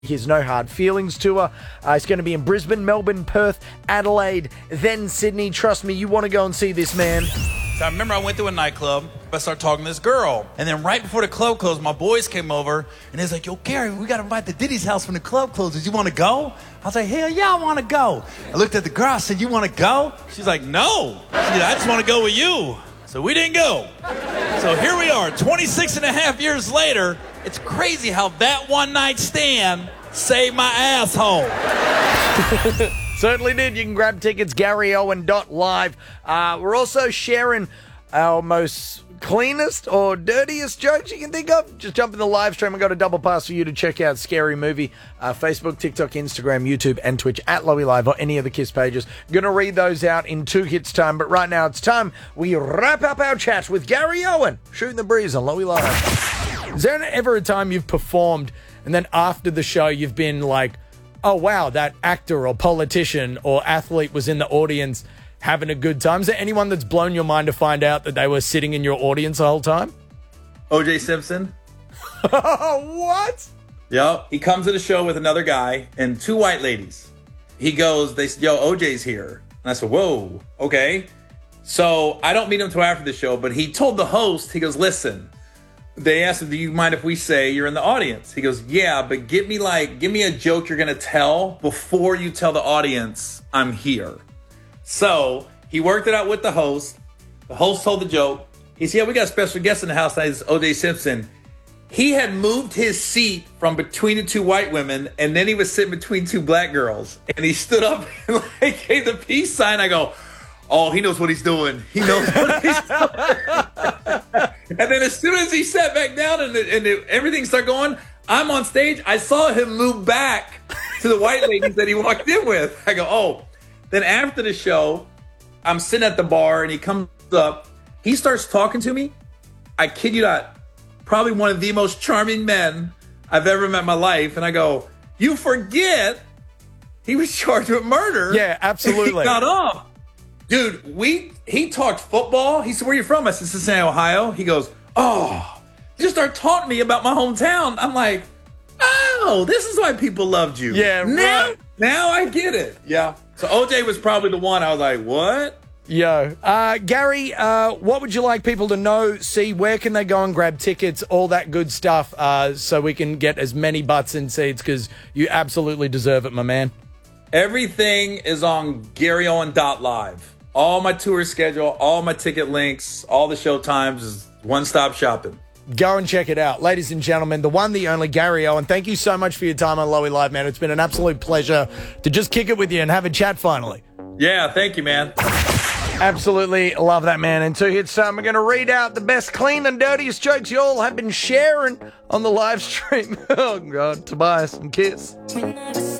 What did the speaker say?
his No Hard Feelings tour. It's going to be in Brisbane, Melbourne, Perth, Adelaide, then Sydney. Trust me, you want to go and see this man. So I remember I went to a nightclub. I started talking to this girl. And then right before the club closed, my boys came over. And they was like, yo, Gary, we got to invite the Diddy's house when the club closes. You want to go? I was like, hell yeah, I want to go. I looked at the girl. I said, you want to go? She's like, no. She said, I just want to go with you. So we didn't go. So here we are, 26 and a half years later. It's crazy how that one night stand saved my asshole. Certainly did. You can grab tickets, GaryOwen.live. We're also sharing our most cleanest or dirtiest jokes you can think of. Just jump in the live stream. I got a double pass for you to check out Scary Movie. Facebook, TikTok, Instagram, YouTube, and Twitch at Lowy Live or any of the KISS pages. Going to read those out in 2 hits time. But right now it's time we wrap up our chat with Gary Owen. Shooting the breeze on Lowy Live. Is there ever a time you've performed and then after the show you've been like, oh wow, that actor or politician or athlete was in the audience having a good time? Is there anyone that's blown your mind to find out that they were sitting in your audience the whole time? O.J. Simpson. What? Yep. He comes to the show with another guy and 2 white ladies. He goes, they said, yo, O.J.'s here. And I said, whoa, okay. So I don't meet him until after the show, but he told the host, he goes, listen, they asked him, do you mind if we say you're in the audience? He goes, yeah, but give me a joke you're going to tell before you tell the audience I'm here. So he worked it out with the host. The host told the joke. He said, yeah, we got a special guest in the house. It's O.J. Simpson. He had moved his seat from between the 2 white women, and then he was sitting between 2 black girls. And he stood up and gave the peace sign. I go, oh, he knows what he's doing. He knows what he's doing. And then as soon as he sat back down and everything started going, I'm on stage. I saw him move back to the white ladies that he walked in with. I go, oh. Then after the show, I'm sitting at the bar and he comes up. He starts talking to me. I kid you not, probably one of the most charming men I've ever met in my life. And I go, you forget he was charged with murder. Yeah, absolutely. He got off. Dude, he talked football. He said, where are you from? I said, Cincinnati, Ohio. He goes, oh, he just started talking to me about my hometown. I'm like, oh, this is why people loved you. Yeah, right. Now I get it. Yeah. So OJ was probably the one. I was like, what? Yo. Gary, what would you like people to know, see? Where can they go and grab tickets, all that good stuff, so we can get as many butts in seats, because you absolutely deserve it, my man. Everything is on GaryOwen.live. All my tour schedule, all my ticket links, all the show times is one-stop shopping. Go and check it out. Ladies and gentlemen, the one, the only Gary Owen. Thank you so much for your time on Lowy Live, man. It's been an absolute pleasure to just kick it with you and have a chat finally. Yeah, thank you, man. Absolutely love that, man. In 2 hits time, we're going to read out the best clean and dirtiest jokes you all have been sharing on the live stream. Oh, God. Tobias and KISS.